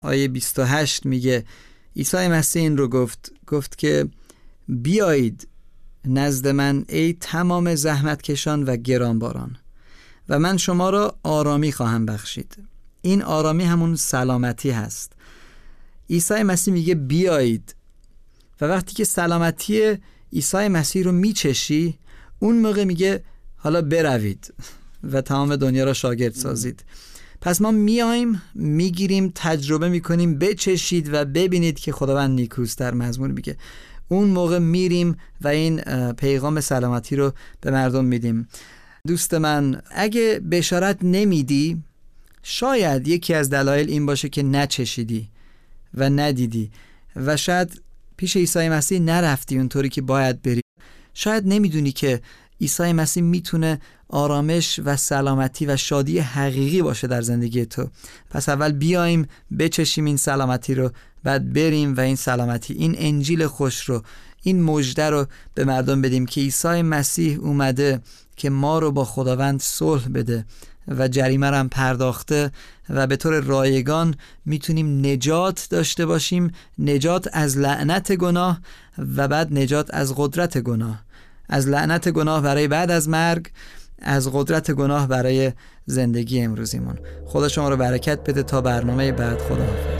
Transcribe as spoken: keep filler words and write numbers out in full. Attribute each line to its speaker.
Speaker 1: آیه بیست و هشت میگه عیسی مسیح این رو گفت گفت که بیایید نزد من ای تمام زحمت کشان و گرانباران و من شما را آرامی خواهم بخشید. این آرامی همون سلامتی هست. عیسی مسیح میگه بیایید و وقتی که سلامتی عیسی مسیح رو میچشی اون موقع میگه حالا بروید و تمام دنیا را شاگرد سازید. پس ما میایم میگیریم، تجربه میکنیم، بچشید و ببینید که خداوند نیکوست. در مزمور میگه اون موقع میریم و این پیغام سلامتی رو به مردم میدیم. دوست من، اگه بشارت نمیدی شاید یکی از دلایل این باشه که نچشیدی و ندیدی و شاید پیش عیسی مسیح نرفتی اونطوری که باید بری. شاید نمیدونی که عیسی مسیح میتونه آرامش و سلامتی و شادی حقیقی باشه در زندگی تو. پس اول بیایم بچشیم این سلامتی رو، بعد بریم و این سلامتی، این انجیل خوش رو، این مژده رو به مردم بدیم که عیسی مسیح اومده که ما رو با خداوند صلح بده و جریمه رو هم پرداخته و به طور رایگان میتونیم نجات داشته باشیم، نجات از لعنت گناه و بعد نجات از قدرت گناه. از لعنت گناه برای بعد از مرگ، از قدرت گناه برای زندگی امروزیمون. خدا شما رو برکت بده. تا برنامه بعد، خداحافظ.